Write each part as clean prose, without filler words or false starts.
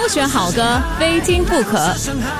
选好歌，非听不可。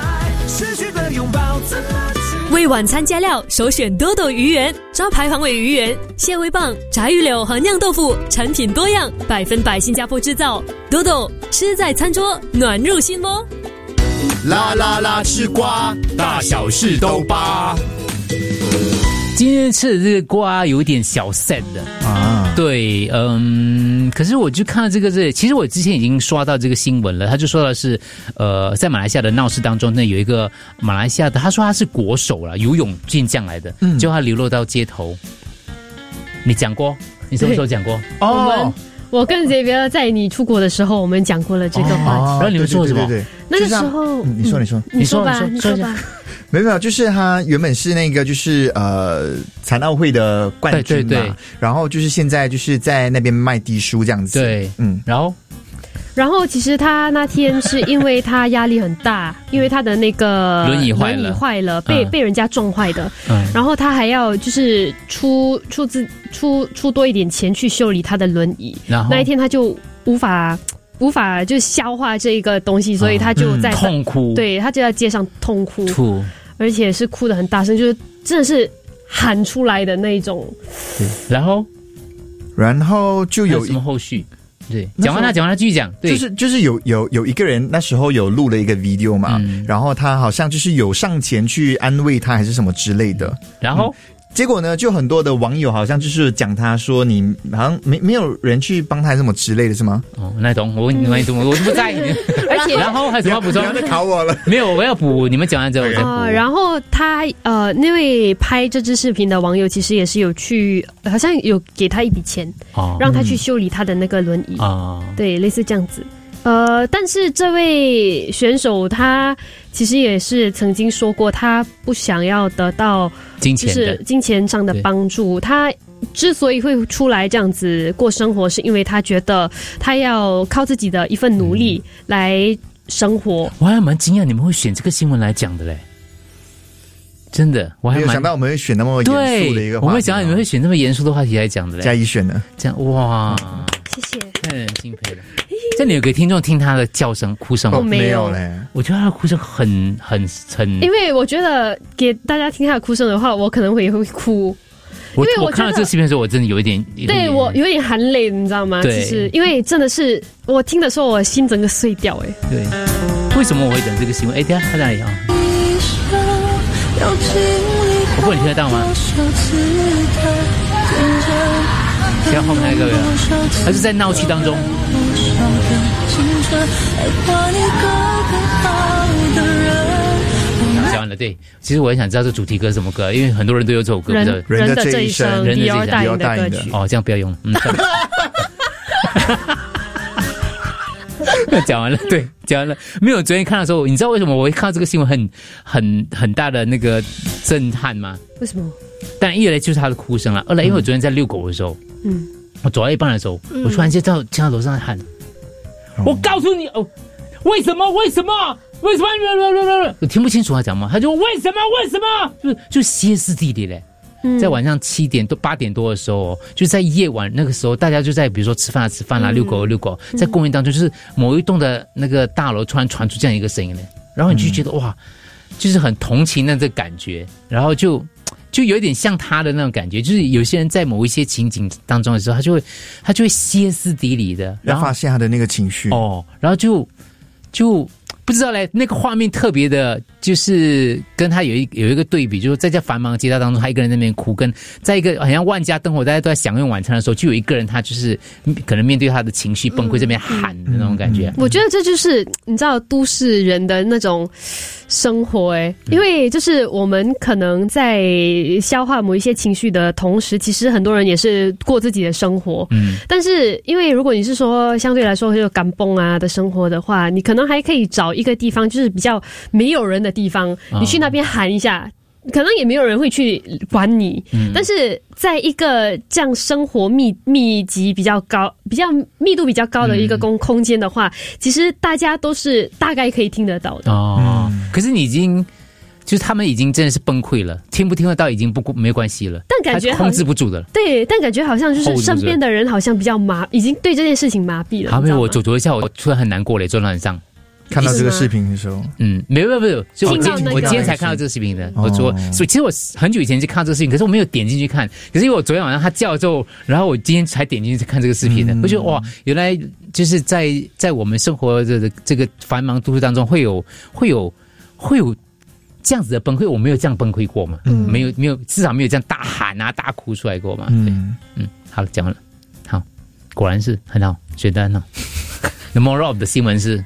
为晚餐加料，首选多多鱼圆，招牌黄尾鱼圆、蟹味棒、炸鱼柳和酿豆腐，产品多样，100%新加坡制造。多多吃在餐桌，暖入心窝。 啦啦啦，吃瓜，大小事都扒。 今天吃的这个瓜有点小 sad 的啊，对，可是我就看到这个，其实我之前已经刷到这个新闻了，他就说的是，在马来西亚的闹事当中呢，有一个马来西亚的，他说他是国手啦，游泳健将来的，就他流落到街头。你讲过？你什么时候讲过？ 哦。我跟Xavier在你出国的时候，我们讲过了这个话题。 然后你们说什么？ 对， 那个时候， 你说吧。 没有，就是他原本是那个就是残奥会的冠军嘛，对，然后就是现在就是在那边卖低书这样子。 对， 然后其实他那天是因为他压力很大，因为他的那个轮椅坏了， 被人家撞坏的。然后他还要就是出多一点钱去修理他的轮椅。然后那一天他就无法就消化这个东西，所以他就在痛哭。 对，他就在街上痛哭，而且是哭得很大声，就是真的是喊出来的那种。 然后就有什么后续？对，讲完他继续讲。对， 就是有一个人那时候有录了一个 video 嘛，然后他好像就是有上前去安慰他还是什么之类的， 然后。 结果呢，就很多的网友好像就是讲他说你好像没有人去帮他什么之类的是吗？ 哦，那懂，我不在意。 而且然后还有什么补充？ 不要再考我了。 没有，我要补。你们讲完之后我再补。 然后他那位拍这支视频的网友其实也是有去，好像有给他一笔钱，让他去修理他的那个轮椅。对，类似这样子。但是这位选手他其实也是曾经说过，他不想要得到金钱上的帮助。他之所以会出来这样子过生活，是因为他觉得他要靠自己的一份努力来生活。 我还蛮惊讶你们会选这个新闻来讲的嘞。真的，我还没有想到我们会选那么严肃的一个话题。 我没有想到你们会选那么严肃的话题来讲的嘞。 嘉义选的， 这样哇， 谢谢， 太让人敬佩了。这里有给听众听他的叫声、哭声吗？ 没有嘞。 我觉得他的哭声很， 因为我觉得给大家听他的哭声的话，我可能会哭。因为我看到这个视频的时候，我真的有一点， 对我有点含泪，你知道吗？ 对， 就是因为真的是我听的时候，我心整个碎掉。 对，为什么我会等这个新闻？等一下他在哪里啊？我不能听得到吗？看后面那个人，他是在闹区当中。讲完了，对，其实我很想知道这主题歌是什么歌，因为很多人都有这首歌， 人的这一生， 人的这一生， 大赢的哦，这样不要用。讲完了，对，讲完了。没有，昨天看的时候，你知道为什么我会看到这个新闻很大的那个震撼吗？ 为什么？ 但一来就是他的哭声了，二来因为我昨天在遛狗的时候，我走到一半的时候，我突然间听到楼上喊，我告诉你哦，为什么？我听不清楚他讲嘛，他就为什么？就歇斯底里嘞。在晚上7点多8点多的时候，就在夜晚那个时候，大家就在比如说吃饭啦，遛狗，在公园当中，就是某一栋的那个大楼突然传出这样一个声音来，然后你就觉得哇，就是很同情的这个感觉，然后就有点像他的那种感觉，就是有些人在某一些情景当中的时候，他就会歇斯底里的，然后发现他的那个情绪然后就不知道嘞，那个画面特别的，就是跟他有一个对比，就是在这繁忙的街道当中，他一个人在那边哭，跟在一个好像万家灯火，大家都在享用晚餐的时候，就有一个人他就是可能面对他的情绪崩溃，这边喊的那种感觉。 我觉得这就是你知道都市人的那种生活因为就是我们可能在消化某一些情绪的同时，其实很多人也是过自己的生活。但是因为如果你是说相对来说有赶崩啊的生活的话，你可能还可以找一个地方，就是比较没有人的地方，你去那边喊一下，可能也没有人会去管你。但是在一个这样生活密集比较高、比较密度比较高的一个空间的话，其实大家都是大概可以听得到的。 可是你已经就是他们已经真的是崩溃了，听不听得到已经没关系了， 但感觉控制不住的了。 对，但感觉好像就是身边的人好像比较已经对这件事情麻痹了。 没有，我走一下，我突然很难过了，坐在那上。 看到这个视频的时候， 没有，就我今天才看到这个视频的。我说，所以其实我很久以前就看到这个视频，可是我没有点进去看。可是因为我昨天晚上他叫之后，然后我今天才点进去看这个视频的。我觉得哇，原来就是在我们生活的这个繁忙都市当中，会有这样子的崩溃，我没有这样崩溃过嘛？没有，至少没有这样大喊啊、大哭出来过嘛？好了，讲完了。好，果然是很好，学得很好。The moral of 的新闻是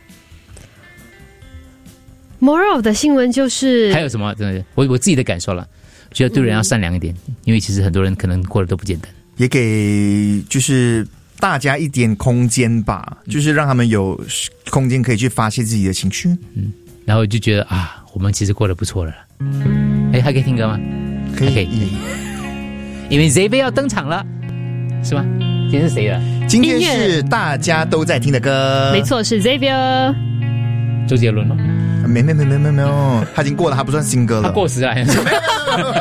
，moral of 的新闻就是还有什么？真的，我自己的感受了，觉得对人要善良一点，因为其实很多人可能过得都不简单， 也给就是大家一点空间吧，就是让他们有空间可以去发泄自己的情绪。 然后就觉得啊，我们其实过得不错了。还可以听歌吗？ 可以， 因为 ZV 要登场了，是吗？今天是谁的？ 今天是大家都在听的歌， 没错，是 Xavier。 周杰伦吗？ 没有，他已经过了，他不算新歌了， 他过时了。